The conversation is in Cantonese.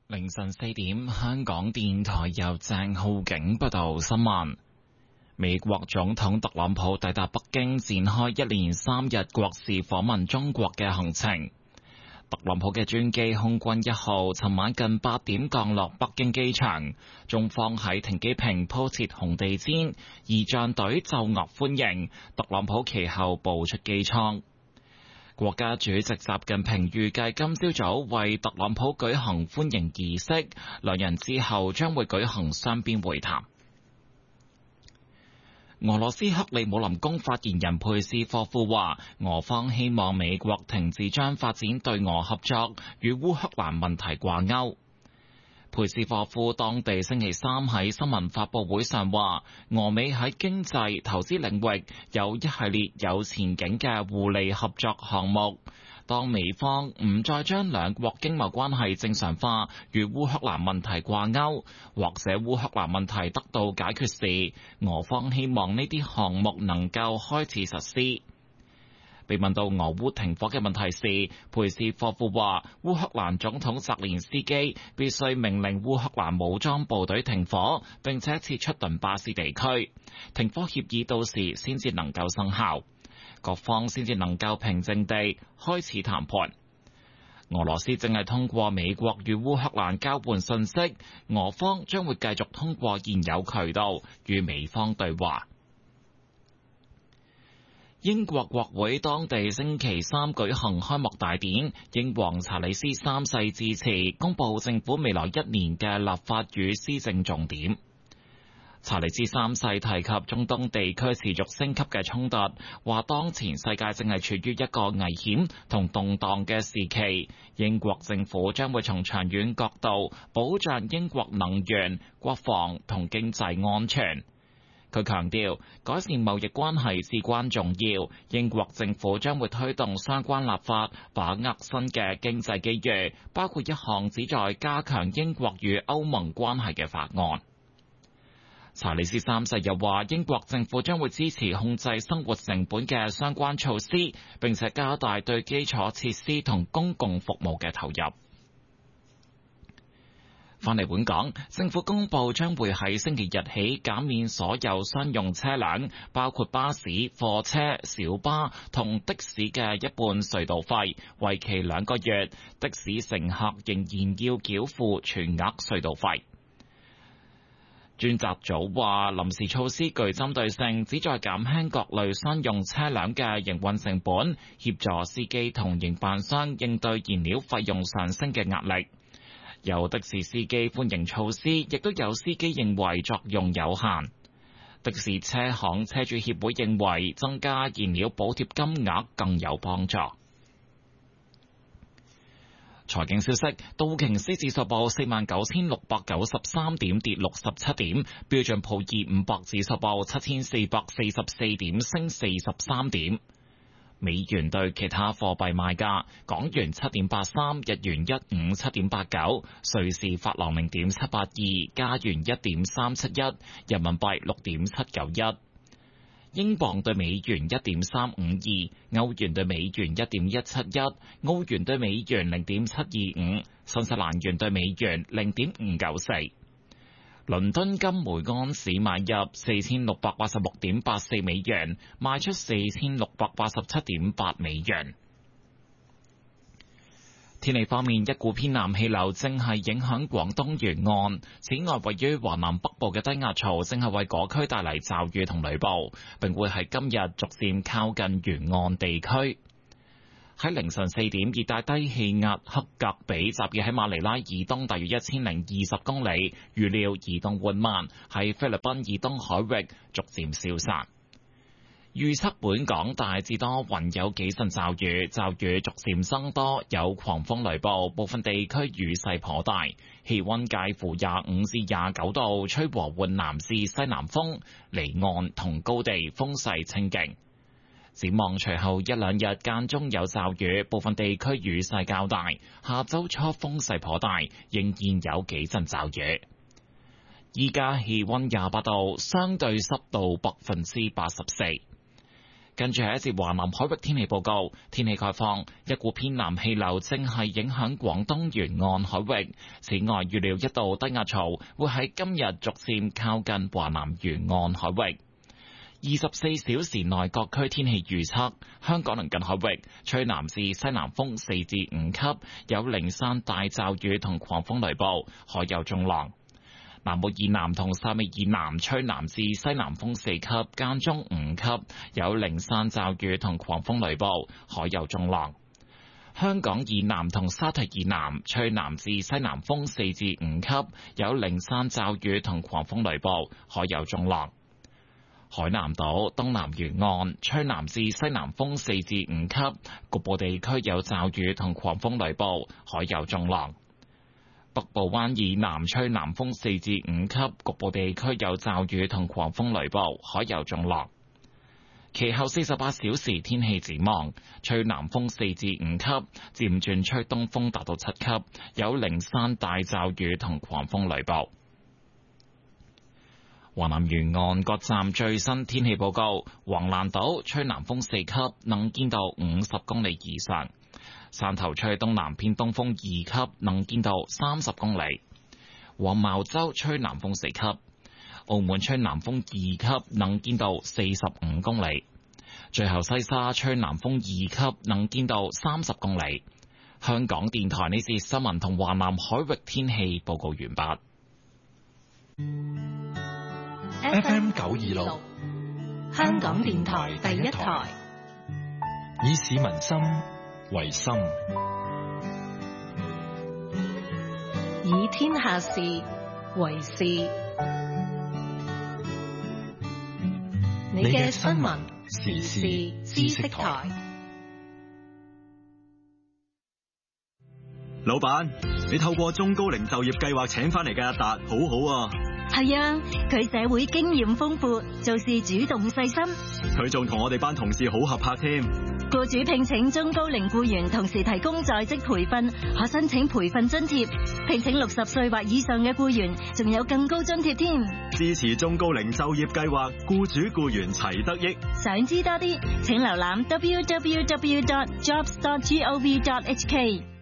凌晨4點，香港電台由鄭浩景報道新聞。美國總統特朗普抵達北京，展開一連3日國事訪問中國嘅行程。特朗普嘅專機空軍1號尋晚近8點降落北京機場，中方喺停機坪鋪設紅地毯，儀仗隊奏樂歡迎。特朗普其後步出機艙。國家主席習近平預計今朝早為特朗普舉行歡迎儀式，兩人之後將會舉行雙邊會談。俄羅斯克里姆林宮發言人佩斯科夫話，俄方希望美國停止將發展對俄合作與烏克蘭問題掛鈎。佩斯科夫當地星期三喺新聞發佈會上話，俄美喺經濟、投資領域有一系列有前景嘅互利合作項目。當美方唔再將兩國經貿關係正常化與烏克蘭問題掛鈎，或者烏克蘭問題得到解決時，俄方希望呢啲項目能夠開始實施。被問到俄烏停火嘅問題時，佩斯科夫話，烏克蘭總統澤連斯基必須命令烏克蘭武裝部隊停火，並且撤出頓巴斯地區，停火協議到時先至能夠生效，各方先至能夠平靜地開始談判。俄羅斯正係通過美國與烏克蘭交換信息，俄方將會繼續通過現有渠道與美方對話。英國國會當地星期三舉行開幕大典，英皇查理斯三世致辭，公布政府未來1年嘅立法與施政重點。查理斯三世提及中東地區持續升級嘅衝突，話當前世界正係處於一個危險同動盪嘅時期，英國政府將會從長遠角度保障英國能源、國防同經濟安全。佢強調，改善貿易關係至關重要，英國政府將會推動相關立法，把握新嘅經濟機遇，包括一項旨在加強英國與歐盟關係嘅法案。查理斯三世又話，英國政府將會支持控制生活成本嘅相關措施，並且加大對基礎設施同公共服務嘅投入。返嚟本港，政府公布將會喺星期日起減免所有商用車輛，包括巴士、貨車、小巴同的士嘅一半隧道費，為期2個月。的士乘客仍然要繳付全額隧道費。專責組話，臨時措施具針對性，旨在減輕各類商用車輛嘅營運成本，協助司機同營辦商應對燃料費用上升嘅壓力。有的士司機歡迎措施，亦都有司機認為作用有限。的士車行車主協會認為增加燃料補貼金額更有幫助。財經消息，道瓊斯指數報49,693點，跌67點；標準普爾500指數報7,444點，升43點。美元對其他貨幣賣價：港元7.83，日元157.89，瑞士法郎0.782，加元1.371，人民幣6.791，英鎊對美元1.352，歐元對美元1.171，澳元對美元0.725，新西蘭元對美元0.594。倫敦金每安士買入4686.84美元，賣出4687.8美元。天氣方面，一股偏南氣流正係影響廣東沿岸，此外位於華南北部嘅低壓槽正係為嗰區帶嚟驟雨同雷暴，並會喺今日逐漸靠近沿岸地區。喺凌晨4點，熱帶低氣壓克格比集結喺馬尼拉以東大約1020公里，預料移動緩慢，喺菲律賓以東海域逐漸消散。預測本港大致多雲，有幾陣驟雨，驟雨逐漸增多，有狂風雷暴，部分地區雨勢頗大。氣溫介乎25至29度，吹和緩南至西南風，離岸同高地風勢清勁。展望隨後1-2日間中有驟雨，部分地區雨勢較大。下周初風勢頗大，仍然有幾陣驟雨。依家氣溫28度，相對濕度84%。 跟住係一節華南海域天氣報告。天氣概況，一股偏南氣流正係影響廣東沿岸海域。此外，預料一道低壓槽會喺今日逐漸靠近華南沿岸海域。24小時內各區天氣預測：香港鄰近海域吹南至西南風4至5級，有零散大驟雨同狂風雷暴，海有中浪。南部以南同汕尾以南吹南至西南風4級，間中5級，有零散驟雨同狂風雷暴，海有中浪。香港以南同沙堤以南吹南至西南風4至5級，有零散驟雨同狂風雷暴，海有中浪。海南島東南沿岸吹南至西南風4至5級，局部地區有驟雨同狂風雷暴，海有中浪。北部灣以南吹南風4至5級，局部地區有驟雨同狂風雷暴，海有中浪。其後48小時天氣展望，吹南風4至5級，漸轉吹東風達到7級，有零散大驟雨同狂風雷暴。華南沿岸各站最新天氣報告：橫瀾島吹南風4級，能見度50公里以上；汕頭吹東南偏東風2級，能見度30公里；黃茅洲吹南風4級；澳門吹南風2級，能見度45公里；最後西沙吹南風2級，能見度30公里。香港電台呢節新聞同華南海域天氣報告完畢。 FM 926，香港電台第一台，以市民心為心， 以天下事為事。你嘅新聞時事知識台。 老闆，你透過中高齡就業計劃請翻嚟嘅阿達，好好啊。 係啊，佢社會經驗豐富，做事主動細心。 佢仲同我哋班同事好合拍添。 僱主聘請中高齡僱員，同時提供在職培訓，可申請培訓津貼。聘請60歲或以上嘅僱員，仲有更高津貼添。 支持中高齡就業計劃，僱主僱員齊得益。 想知多啲，請瀏覽 www.jobs.gov.hk。